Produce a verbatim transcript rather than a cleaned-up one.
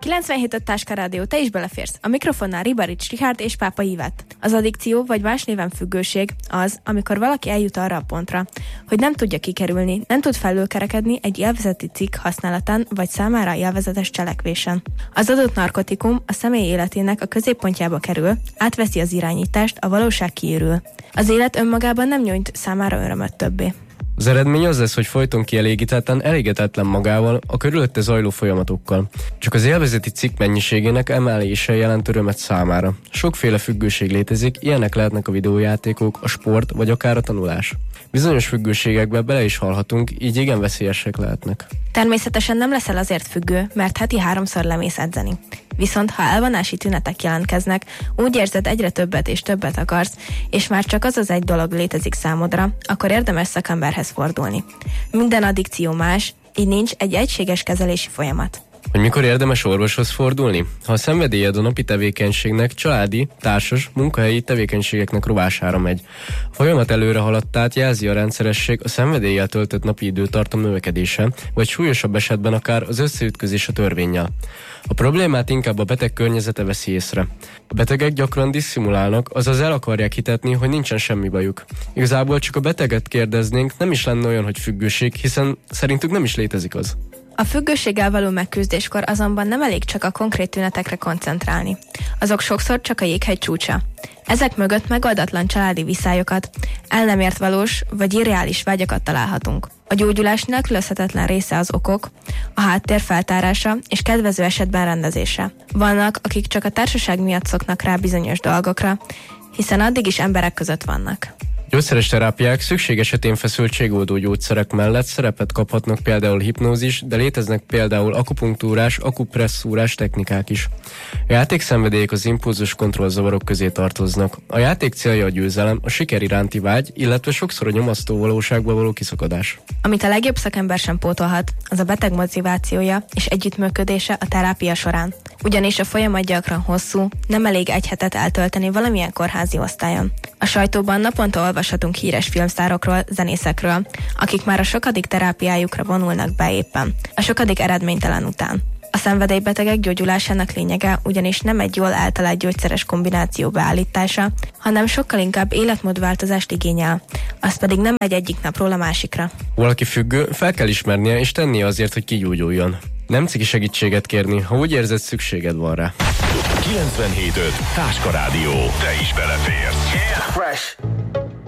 kilencvenhét öt Táska Rádió, te is beleférsz. A mikrofonnál Ribarics Richárd és Pápa Ivett. Az addikció, vagy más néven függőség az, amikor valaki eljut arra a pontra, hogy nem tudja kikerülni, nem tud felülkerekedni egy élvezeti cikk használatán, vagy számára élvezetes cselekvésen. Az adott narkotikum a személy életének a középpontjába kerül, átveszi az irányítást, a valóság kiürül. Az élet önmagában nem nyújt számára örömöt többé. Az eredmény az lesz, hogy folyton kielégítetlen, elégetetlen magával, a körülötte zajló folyamatokkal. Csak az élvezeti cikk mennyiségének emelése jelent örömet számára. Sokféle függőség létezik, ilyenek lehetnek a videójátékok, a sport vagy akár a tanulás. Bizonyos függőségekbe bele is halhatunk, így igen veszélyesek lehetnek. Természetesen nem leszel azért függő, mert heti háromszor lemész edzeni. Viszont ha elvonási tünetek jelentkeznek, úgy érzed, egyre többet és többet akarsz, és már csak az az egy dolog létezik számodra, akkor érdemes szakemberhez fordulni. Minden addikció más, így nincs egy egységes kezelési folyamat. Hogy mikor érdemes orvoshoz fordulni? Ha a szenvedélyed a napi tevékenységnek, családi, társas, munkahelyi tevékenységeknek rovására megy. A folyamat előre haladtát jelzi a rendszeresség, a szenvedéllyel töltött napi időtartam növekedése, vagy súlyosabb esetben akár az összeütközés a törvénnyel. A problémát inkább a beteg környezete veszi észre. A betegek gyakran disszimulálnak, azaz el akarják hitetni, hogy nincsen semmi bajuk. Igazából csak a beteget kérdeznénk, nem is lenne olyan, hogy függőség, hiszen szerintük nem is létezik az. A függőséggel való megküzdéskor azonban nem elég csak a konkrét tünetekre koncentrálni. Azok sokszor csak a jéghegy csúcsa. Ezek mögött megoldatlan családi viszályokat, el nem ért valós vagy irreális vágyakat találhatunk. A gyógyulás nélkülözhetetlen része az okok, a háttér feltárása és kedvező esetben rendezése. Vannak, akik csak a társaság miatt szoknak rá bizonyos dolgokra, hiszen addig is emberek között vannak. Gyógyszeres terápiák szükség esetén feszültségoldó gyógyszerek mellett szerepet kaphatnak például hipnózis, de léteznek például akupunktúrás, akupresszúrás technikák is. A játékszenvedélyek az impulzus kontrollzavarok közé tartoznak. A játék célja a győzelem, a siker iránti vágy, illetve sokszor a nyomasztó valóságból való kiszakadás. Amit a legjobb szakember sem pótolhat, az a beteg motivációja és együttműködése a terápia során. Ugyanis a folyamat gyakran hosszú, nem elég egy hetet eltölteni valamilyen kórházi osztályon. A sajtóban naponta olvashatunk híres filmsztárokról, zenészekről, akik már a sokadik terápiájukra vonulnak be éppen, a sokadik eredménytelen után. A szenvedélybetegek gyógyulásának lényege ugyanis nem egy jól eltalált gyógyszeres kombináció beállítása, hanem sokkal inkább életmódváltozást igényel, az pedig nem megy egyik napról a másikra. Valaki függő, fel kell ismernie és tennie azért, hogy kigyógyuljon. Nem ciki segítséget kérni, ha úgy érzed, szükséged van rá. kilencvenhét öt Táska Rádió. Te is beleférsz. Yeah. Fresh.